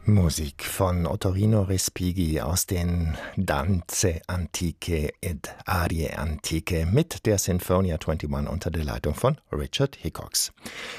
Musik von Ottorino Respighi aus den Danze Antiche ed Arie Antiche mit der Sinfonia 21 unter der Leitung von Richard Hickox.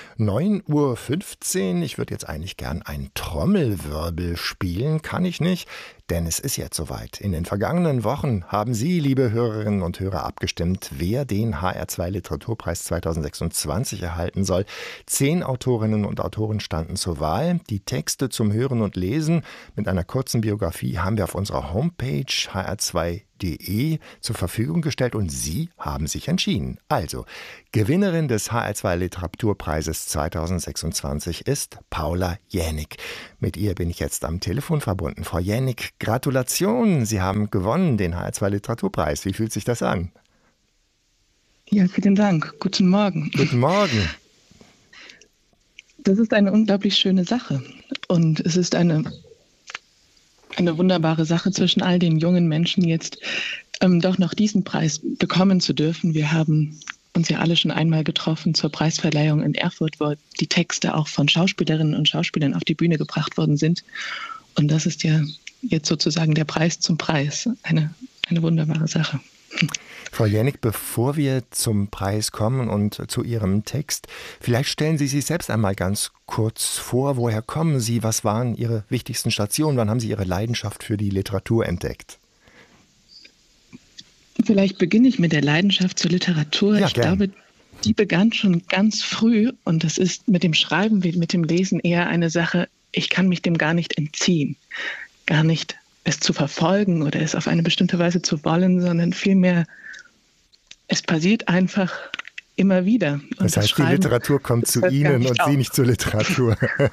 9:15 Uhr, ich würde jetzt eigentlich gern einen Trommelwirbel spielen, kann ich nicht, denn es ist jetzt soweit. In den vergangenen Wochen haben Sie, liebe Hörerinnen und Hörer, abgestimmt, wer den HR2 Literaturpreis 2026 erhalten soll. 10 Autorinnen und Autoren standen zur Wahl. Die Texte zum Hören und Lesen mit einer kurzen Biografie haben wir auf unserer Homepage hr2.de zur Verfügung gestellt und Sie haben sich entschieden. Also, Gewinnerin des HR2 Literaturpreises 2026 ist Paula Jänik. Mit ihr bin ich jetzt am Telefon verbunden. Frau Jänik, Gratulation, Sie haben gewonnen den HR2 Literaturpreis. Wie fühlt sich das an? Ja, vielen Dank. Guten Morgen. Guten Morgen. Das ist eine unglaublich schöne Sache. Und es ist eine wunderbare Sache, zwischen all den jungen Menschen jetzt doch noch diesen Preis bekommen zu dürfen. Wir haben uns ja alle schon einmal getroffen zur Preisverleihung in Erfurt, wo die Texte auch von Schauspielerinnen und Schauspielern auf die Bühne gebracht worden sind. Und das ist ja jetzt sozusagen der Preis zum Preis. Eine wunderbare Sache. Frau Jänik, bevor wir zum Preis kommen und zu Ihrem Text, vielleicht stellen Sie sich selbst einmal ganz kurz vor. Woher kommen Sie? Was waren Ihre wichtigsten Stationen? Wann haben Sie Ihre Leidenschaft für die Literatur entdeckt? Vielleicht beginne ich mit der Leidenschaft zur Literatur. Ja, ich glaube, die begann schon ganz früh und das ist mit dem Schreiben wie mit dem Lesen eher eine Sache, ich kann mich dem gar nicht entziehen, gar nicht es zu verfolgen oder es auf eine bestimmte Weise zu wollen, sondern vielmehr, es passiert einfach immer wieder. Und das heißt, die Literatur kommt zu Ihnen und Sie nicht zur Literatur.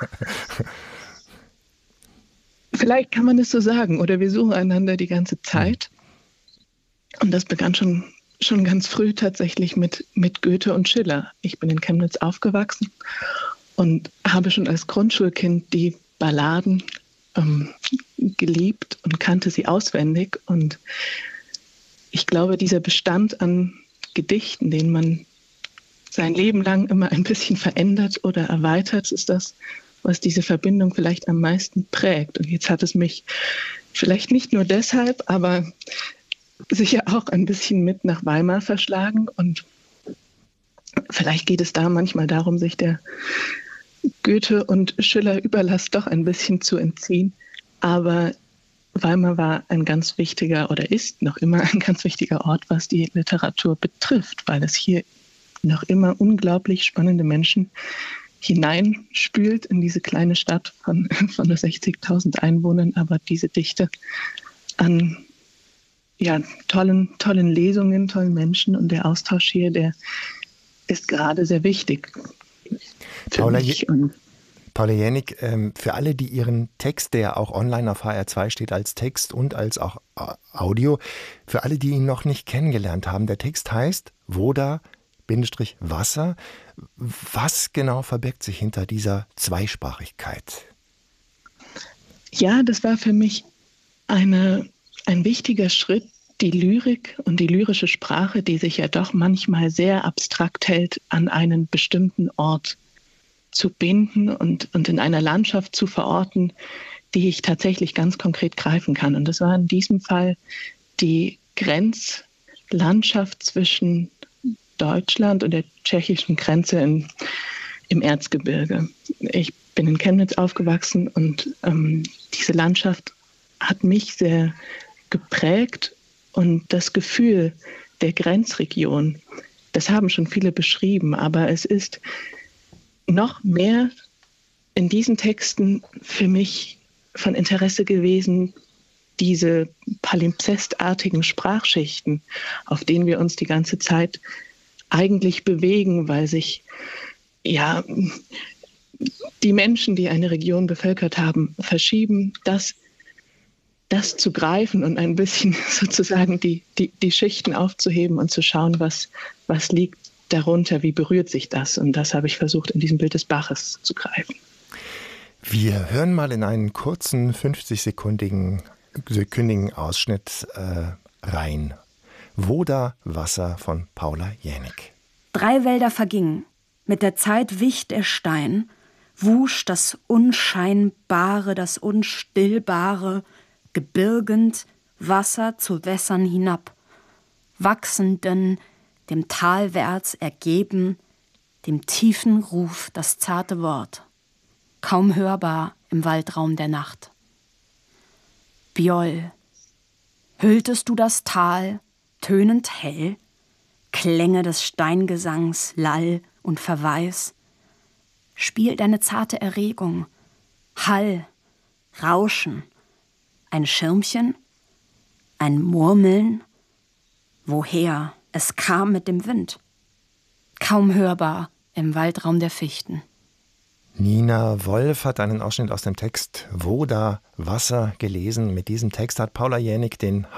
Vielleicht kann man es so sagen. Oder wir suchen einander die ganze Zeit. Und das begann schon ganz früh tatsächlich mit Goethe und Schiller. Ich bin in Chemnitz aufgewachsen und habe schon als Grundschulkind die Balladen geliebt und kannte sie auswendig. Und ich glaube, dieser Bestand an Gedichten, den man sein Leben lang immer ein bisschen verändert oder erweitert, ist das, was diese Verbindung vielleicht am meisten prägt. Und jetzt hat es mich vielleicht nicht nur deshalb, aber sicher auch ein bisschen mit nach Weimar verschlagen. Und vielleicht geht es da manchmal darum, sich der Goethe- und Schiller-Überlast doch ein bisschen zu entziehen. Aber Weimar war ein ganz wichtiger oder ist noch immer ein ganz wichtiger Ort, was die Literatur betrifft, weil es hier noch immer unglaublich spannende Menschen hineinspült in diese kleine Stadt von nur 60.000 Einwohnern, aber diese Dichte an tollen Lesungen, tollen Menschen und der Austausch hier, der ist gerade sehr wichtig. Paula Jänik, für alle, die Ihren Text, der ja auch online auf HR2 steht, als Text und als auch Audio, für alle, die ihn noch nicht kennengelernt haben, der Text heißt Woda-Wasser. Was genau verbirgt sich hinter dieser Zweisprachigkeit? Ja, das war für mich ein wichtiger Schritt, die Lyrik und die lyrische Sprache, die sich ja doch manchmal sehr abstrakt hält, an einen bestimmten Ort zu binden und in einer Landschaft zu verorten, die ich tatsächlich ganz konkret greifen kann. Und das war in diesem Fall die Grenzlandschaft zwischen Deutschland und der tschechischen Grenze im Erzgebirge. Ich bin in Chemnitz aufgewachsen und diese Landschaft hat mich sehr geprägt und das Gefühl der Grenzregion, das haben schon viele beschrieben, aber es ist noch mehr in diesen Texten für mich von Interesse gewesen, diese palimpsestartigen Sprachschichten, auf denen wir uns die ganze Zeit eigentlich bewegen, weil sich die Menschen, die eine Region bevölkert haben, verschieben, das zu greifen und ein bisschen sozusagen die Schichten aufzuheben und zu schauen, was liegt darunter, wie berührt sich das? Und das habe ich versucht, in diesem Bild des Baches zu greifen. Wir hören mal in einen kurzen 50-sekündigen Ausschnitt rein. Woda-Wasser von Paula Jänik. 3 Wälder vergingen. Mit der Zeit wich der Stein. wusch das Unscheinbare, das Unstillbare, gebirgend Wasser zu Wässern hinab, wachsenden, dem talwärts ergeben, dem tiefen Ruf das zarte Wort, kaum hörbar im Waldraum der Nacht. Bjoll, hülltest du das Tal, tönend hell, Klänge des Steingesangs, Lall und Verweis, spielt eine zarte Erregung, Hall, Rauschen, ein Schirmchen, ein Murmeln, woher es kam mit dem Wind, kaum hörbar im Waldraum der Fichten. Nina Wolf hat einen Ausschnitt aus dem Text Wo da Wasser gelesen. Mit diesem Text hat Paula Jänik den